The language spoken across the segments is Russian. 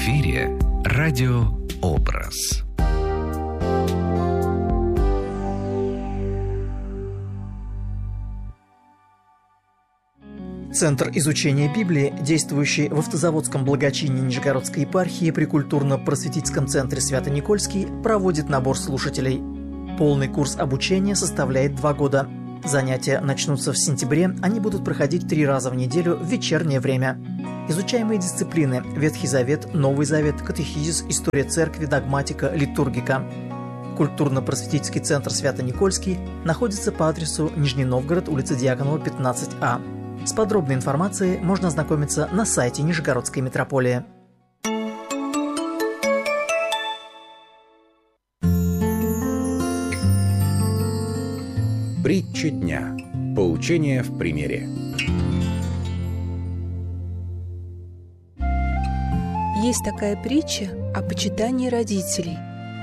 эфире радиообраз. Центр изучения Библии, действующий в Автозаводском благочине Нижегородской епархии при культурно-просветительском центре Свято-Никольский, проводит набор слушателей. Полный курс обучения составляет 2 года. Занятия начнутся в сентябре, они будут проходить 3 раза в неделю в вечернее время. Изучаемые дисциплины – Ветхий Завет, Новый Завет, катехизис, история церкви, догматика, литургика. Культурно-просветительский центр Свято-Никольский находится по адресу Нижний Новгород, улица Дьяконова, 15А. С подробной информацией можно ознакомиться на сайте Нижегородской митрополии. Притча дня. Поучение в примере. Есть такая притча о почитании родителей.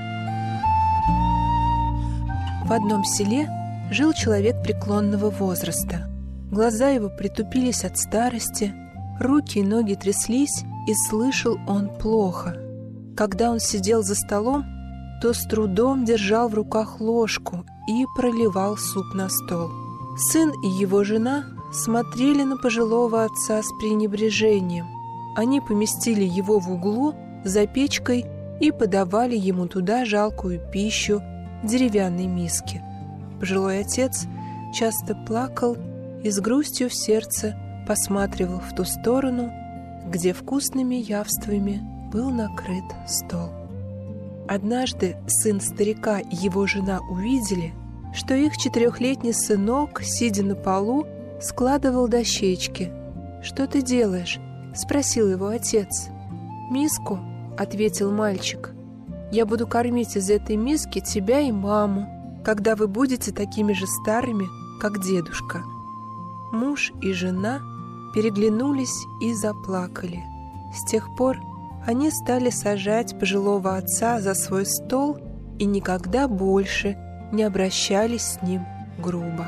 В одном селе жил человек преклонного возраста. Глаза его притупились от старости, руки и ноги тряслись, и слышал он плохо. Когда он сидел за столом, то с трудом держал в руках ложку и проливал суп на стол. Сын и его жена смотрели на пожилого отца с пренебрежением. Они поместили его в углу за печкой и подавали ему туда жалкую пищу в деревянной миске. Пожилой отец часто плакал и с грустью в сердце посматривал в ту сторону, где вкусными явствами был накрыт стол. Однажды сын старика и его жена увидели, что их 4-летний сынок, сидя на полу, складывал дощечки. «Что ты делаешь?» — спросил его отец. «Миску», — ответил мальчик. «Я буду кормить из этой миски тебя и маму, когда вы будете такими же старыми, как дедушка». Муж и жена переглянулись и заплакали. С тех пор они стали сажать пожилого отца за свой стол и никогда больше не обращались с ним грубо.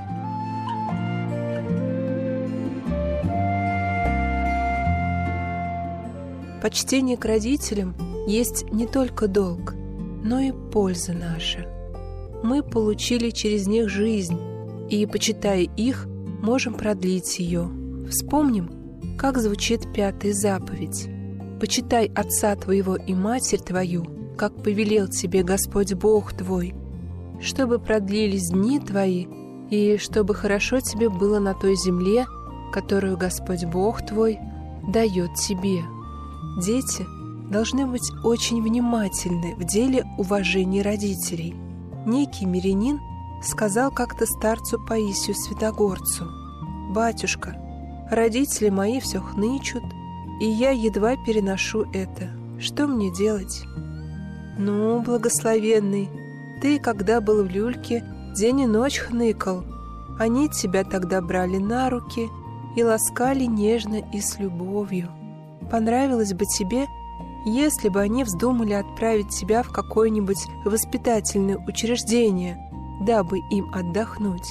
Почтение к родителям есть не только долг, но и польза наша. Мы получили через них жизнь, и, почитая их, можем продлить ее. Вспомним, как звучит 5-я заповедь. «Почитай отца твоего и матерь твою, как повелел тебе Господь Бог твой, чтобы продлились дни твои, и чтобы хорошо тебе было на той земле, которую Господь Бог твой дает тебе». Дети должны быть очень внимательны в деле уважения родителей. Некий мирянин сказал как-то старцу Паисию Святогорцу: «Батюшка, родители мои все хнычут, и я едва переношу это. Что мне делать?» «Ну, благословенный, ты, когда был в люльке, день и ночь хныкал. Они тебя тогда брали на руки и ласкали нежно и с любовью. Понравилось бы тебе, если бы они вздумали отправить тебя в какое-нибудь воспитательное учреждение, дабы им отдохнуть.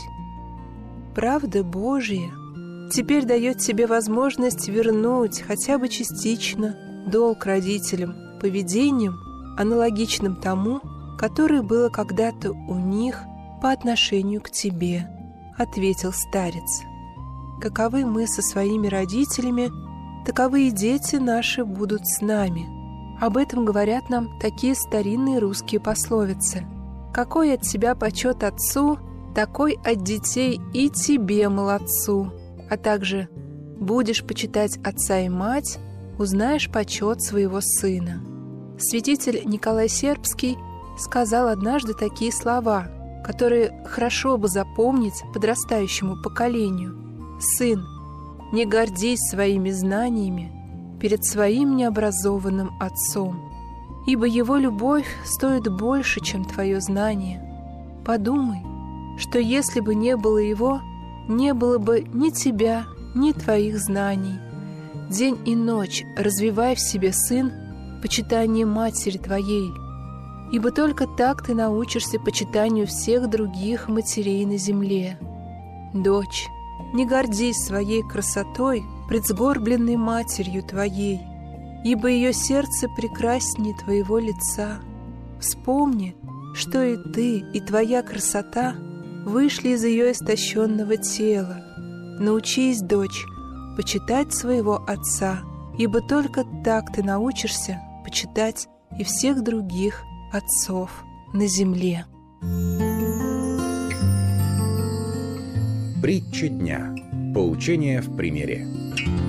Правда Божия теперь дает тебе возможность вернуть хотя бы частично долг родителям поведением, аналогичным тому, которое было когда-то у них по отношению к тебе», — ответил старец. «Каковы мы со своими родителями, таковы и дети наши будут с нами». Об этом говорят нам такие старинные русские пословицы. «Какой от тебя почет отцу, такой от детей и тебе, молодцу», а также «будешь почитать отца и мать, узнаешь почет своего сына». Святитель Николай Сербский сказал однажды такие слова, которые хорошо бы запомнить подрастающему поколению: «Сын, не гордись своими знаниями перед своим необразованным отцом, ибо его любовь стоит больше, чем твое знание. Подумай, что если бы не было его, не было бы ни тебя, ни твоих знаний. День и ночь развивай в себе, сын, почитание матери твоей, ибо только так ты научишься почитанию всех других матерей на земле. Дочь, не гордись своей красотой пред сгорбленной матерью твоей, ибо ее сердце прекраснее твоего лица. Вспомни, что и ты, и твоя красота вышли из ее истощенного тела. Научись, дочь, почитать своего отца, ибо только так ты научишься почитать и всех других отцов на земле. Притча дня. Поучение в примере.